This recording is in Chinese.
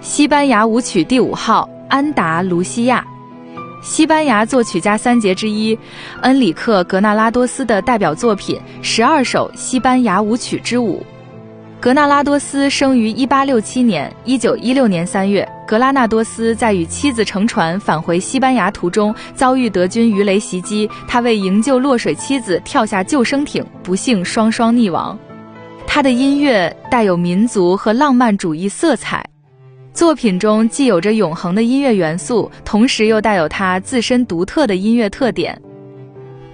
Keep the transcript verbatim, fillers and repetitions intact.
西班牙舞曲第五号，安达卢西亚。西班牙作曲家三杰之一，恩里克·格纳拉多斯的代表作品十二首西班牙舞曲之舞。格纳拉多斯生于一八六七年，一九一六年三月，格拉纳多斯在与妻子乘船返回西班牙途中，遭遇德军鱼雷袭击，他为营救落水妻子跳下救生艇，不幸双双溺亡。他的音乐带有民族和浪漫主义色彩，作品中既有着永恒的音乐元素，同时又带有他自身独特的音乐特点。